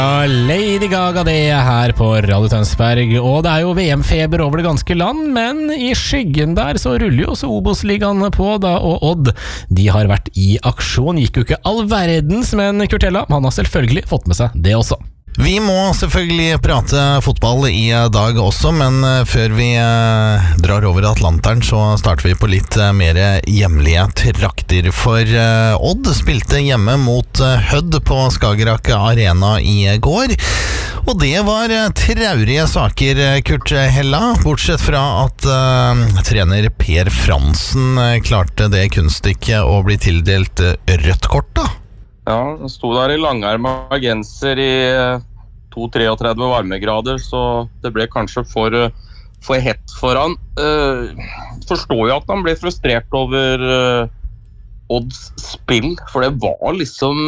Lady Gaga det her på Radio Tønsberg, og det jo VM-feber over det ganske land, men i skyggen der så ruller jo også Obos-ligaen på da, og Odd, de har vært i aksjon, gikk jo ikke all verdens, men Kurtella, han har selvfølgelig fått med seg det også. Vi må selvfølgelig prate fotball i dag også, men før vi drar over Atlanteren så starter vi på litt mer hjemlige trakter. For Odd spilte hjemme mot Hødd på Skagerrak Arena i går, og det var traurige saker, Kurt Hella, bortsett fra at trener Per Fransen klarte det kunststykket å bli tildelt rødt kort da. Ja, han sto der i langarmet genser i 2-33 varmegrader, så det ble kanskje for hett for han. Forstår jo at han ble frustrert over Odds spill, for det var liksom...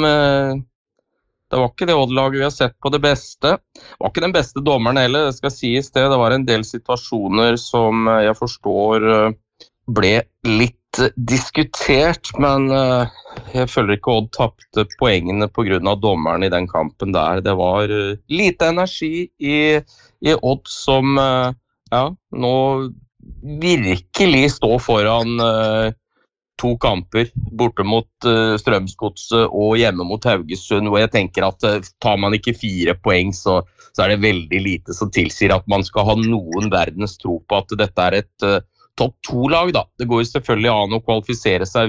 det var ikke det Odd-laget vi har sett på det beste. Det var ikke den beste dommeren heller, det skal sies det. Det var en del situasjoner som jeg forstår ble litt diskutert, men jeg føler ikke Odd tappte poengene på grunn av dommeren i den kampen der. Det var lite energi i Odd som nå virkelig står foran to kamper, borte mot Strømsgodset og hjemme mot Haugesund, hvor jeg tenker at tar man ikke 4 poeng, så det veldig lite som tilsier at man skal ha noen verdens tro på at dette et topp 2-lag da. Det går jo selvfølgelig an å kvalifisere seg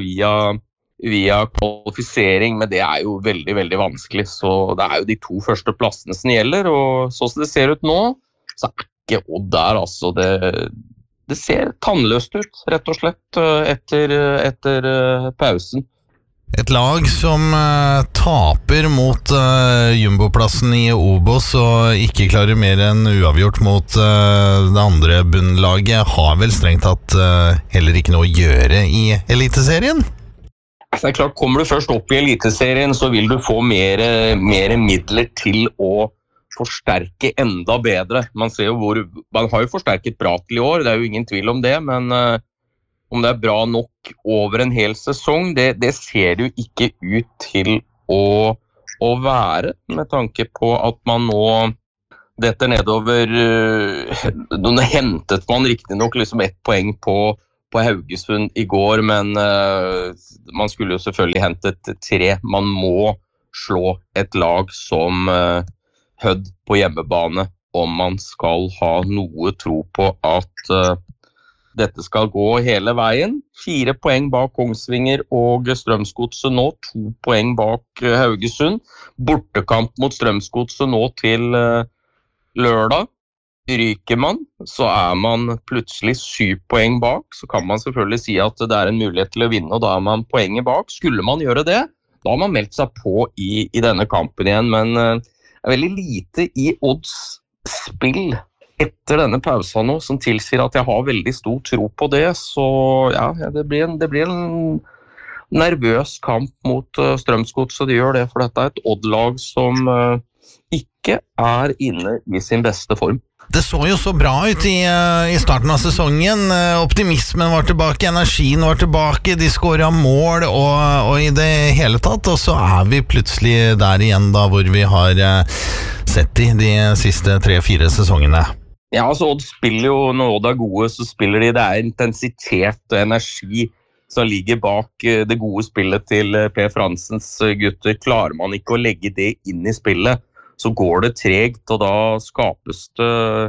via kvalifisering, men det jo veldig, veldig vanskelig. Så det jo de 2 første plassene som gjelder, og så som det ser ut nå, så ikke Odd der, altså. Det ser tannløst ut, rett og slett, etter pausen. Et lag som taper mot jumboplassen i Obos og ikke klarer mer enn uavgjort mot det andre bunnlaget, har vel strengt tatt heller ikke noe å gjøre i Eliteserien? Det klart, kommer du først opp i Eliteserien, så vil du få mer midler til å forsterke enda bedre. Man har jo forsterket bra til i år, det jo ingen tvil om det, men om det bra nok over en hel sesong, det ser jo ikke ut til å være, med tanke på at man nå detter nedover. Nå hentet man riktig nok liksom 1 poeng på Haugesund i går, men man skulle jo selvfølgelig hentet 3. Man må slå et lag som Hødd på hjemmebane, om man skal ha noe tro på at dette skal gå hele veien. 4 poeng bak Kongsvinger og Strømsgodset nå, 2 poeng bak Haugesund. Bortekamp mot Strømsgodset nå til lørdag. Ryker man, så man plutselig 7 poeng bak. Så kan man selvfølgelig si at det en mulighet til å vinne, og da man poenget bak. Skulle man gjøre det, da har man meldt seg på i denne kampen igjen, men det veldig lite i Odds spill etter denne pausen nå, som tilsier at jeg har veldig stor tro på det, så ja, det blir en nervøs kamp mot Strømsgodset, så de gjør det, for dette et Odd-lag som ikke inne i sin beste form. Det så jo så bra ut i starten av sesongen. Optimismen var tilbake, energien var tilbake, de skåret mål og i det hele tatt, og så vi plutselig der igjen da, hvor vi har sett de siste 3-4 sesongene. Ja, altså Odd spiller jo, når Odd gode, så spiller de, det intensitet og energi som ligger bak det gode spillet til Per Fransens gutter. Klarer man ikke å legge det inn i spillet, så går det tregt, og da skapes det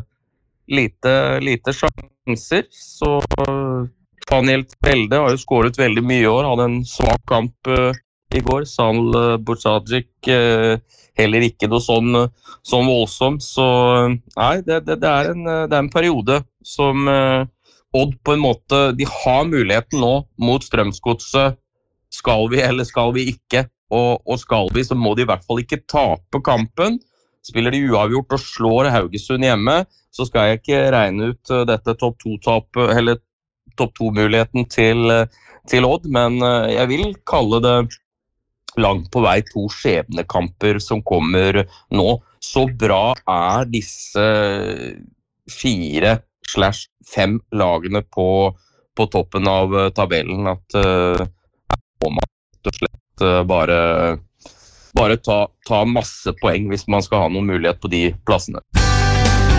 lite sjanser. Så Faniel Tvelde har jo skåret veldig mye i år, hadde en svak kamp i går. Sal Bursagic heller ikke noe sånn voldsom, så nei, det en periode som Odd på en måte, de har muligheten nå mot Strømsgodset. Skal vi eller skal vi ikke? Og skal vi, så må de i hvert fall ikke tape kampen. Spiller de uavgjort og slår Haugesund hjemme, så skal jeg ikke regne ut dette topp 2-tapet, eller topp 2-muligheten til Odd, men jeg vil kalle det langt på vei 2 skjebnekamper som kommer nå. Så bra disse 4/5 lagene på toppen av tabellen at må man rett og slett bare bare ta masse poeng hvis man skal ha noen mulighet på de plassene.